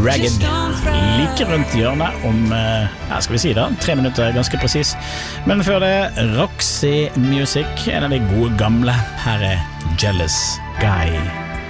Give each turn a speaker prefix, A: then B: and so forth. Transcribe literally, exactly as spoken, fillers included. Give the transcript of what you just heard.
A: Ragged like rundt hjørnet om, ja, skal vi si da, tre minutter ganske precis. Men før det, Roxy Music, en av de gode gamle. Her er Jealous Guy.